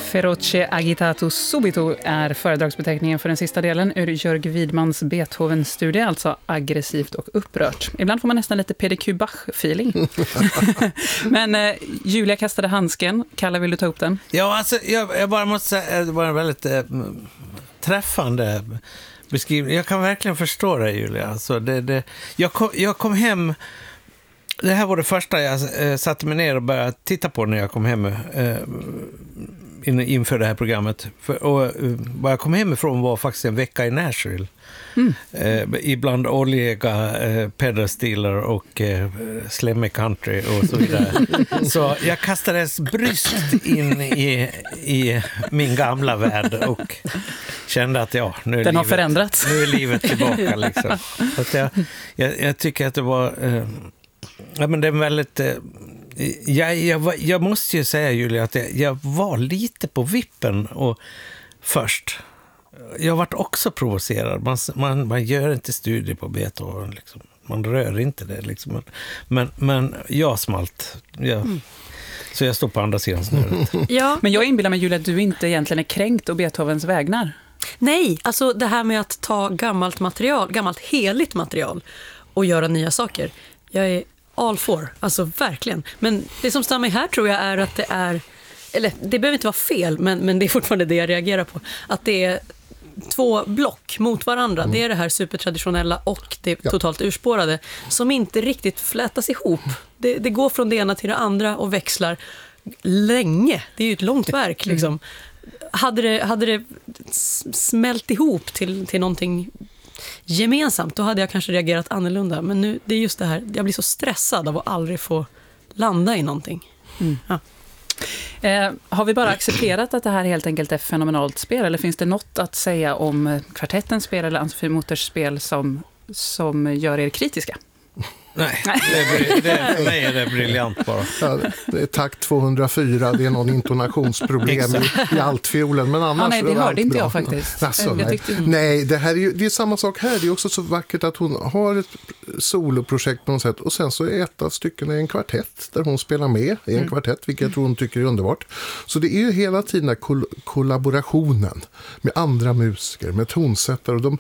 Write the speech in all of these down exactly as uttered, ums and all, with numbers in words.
Feroce agitato subito är föredragsbeteckningen för den sista delen ur Jörg Widmans Beethoven-studie, alltså aggressivt och upprört. Ibland får man nästan lite P D Q Bach-feeling. Men eh, Julia kastade handsken. Kalle, vill du ta upp den? Ja, alltså, jag, jag bara måste säga, det var en väldigt eh, träffande beskrivning. Jag kan verkligen förstå det, Julia. Alltså, det, det, jag, kom, jag kom hem... Det här var det första jag eh, satte mig ner och började titta på när jag kom hem eh, in, inför det här programmet. För, och eh, vad jag kom hemifrån var faktiskt en vecka i Nashville. Mm. Eh, ibland oljiga eh, pedalstilar och eh, slemmig country och så vidare. Så jag kastades bryskt in i, i min gamla värld och kände att ja, nu är, Den har livet, förändrats. nu är livet tillbaka. Liksom. Så att jag, jag, jag tycker att det var... Eh, Ja, men det är väldigt... Eh, jag, jag, jag måste ju säga, Julia, att jag, jag var lite på vippen och först. Jag varit också provocerad. Man, man, man gör inte studier på Beethoven. Liksom. Man rör inte det. Liksom. Men, men jag smalt. Jag, mm. Så jag står på andra sidan snöret. Ja. Men jag inbillar mig, Julia, att du inte egentligen är kränkt och Beethovens vägnar. Nej, alltså det här med att ta gammalt material, gammalt heligt material och göra nya saker. Jag är all for, alltså verkligen. Men det som stannar mig här tror jag är att det är, eller det behöver inte vara fel, men, men det är fortfarande det jag reagerar på. Att det är två block mot varandra. Mm. Det är det här supertraditionella och det ja. totalt urspårade som inte riktigt flätas ihop. Det, det går från det ena till det andra och växlar länge. Det är ju ett långt verk liksom. Hade det, hade det smält ihop till, till någonting gemensamt, då hade jag kanske reagerat annorlunda. Men nu, det är just det här, jag blir så stressad av att aldrig få landa i någonting. Mm. Ja. Eh, har vi bara accepterat att det här helt enkelt är fenomenalt spel, eller finns det något att säga om kvartettens spel eller Ann-Sofie Mutters spel som, som gör er kritiska? Nej, det är, det är, för mig är det briljant bara. Ja, det är takt tvåhundrafyra, det är någon intonationsproblem i, i altfiolen, men annars... Ah, nej, det hörde allt inte bra. jag faktiskt. Alltså, jag nej, tyckte... nej det, här är ju, det är samma sak här. Det är också så vackert att hon har ett soloprojekt på något sätt och sen så är ett av stycken en kvartett där hon spelar med i en mm. kvartett, vilket jag tror hon tycker är underbart. Så det är ju hela tiden den kol- kollaborationen med andra musiker, med tonsättare, och de,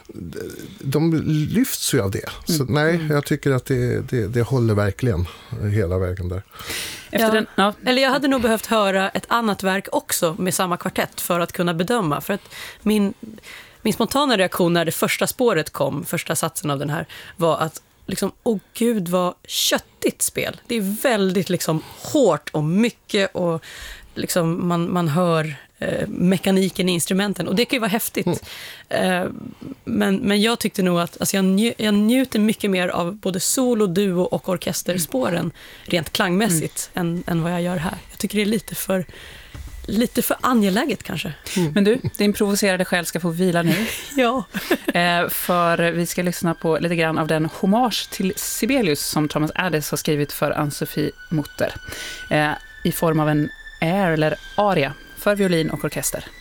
de lyfts ju av det. Så mm. nej, jag tycker att det, det, det håller verkligen hela vägen där. Efter ja. Den, ja. Eller jag hade nog behövt höra ett annat verk också med samma kvartett för att kunna bedöma. För att min, min spontana reaktion när det första spåret kom, första satsen av den här, var att liksom, åh gud vad köttigt spel. Det är väldigt liksom hårt och mycket och liksom man, man hör eh, mekaniken i instrumenten. Och det kan ju vara häftigt. Mm. Eh, men, men jag tyckte nog att alltså jag, nj- jag njuter mycket mer av både solo, duo och orkesterspåren mm. rent klangmässigt mm. än, än vad jag gör här. Jag tycker det är lite för, lite för angeläget kanske. Mm. Men du, din provocerade själ ska få vila nu. Ja. eh, för vi ska lyssna på lite grann av den hommage till Sibelius som Thomas Adès har skrivit för Ann-Sofie Mutter. Eh, I form av en air eller aria för violin och orkester.